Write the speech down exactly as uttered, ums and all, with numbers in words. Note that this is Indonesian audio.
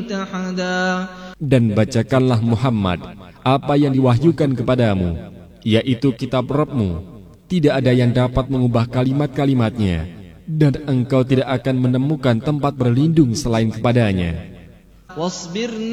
ملتحدا. Dan bacakanlah Muhammad apa yang diwahyukan kepadamu, yaitu kitab Rabbmu. Tidak ada yang dapat mengubah kalimat-kalimatnya, dan engkau tidak akan menemukan tempat berlindung selain kepadanya. واصبر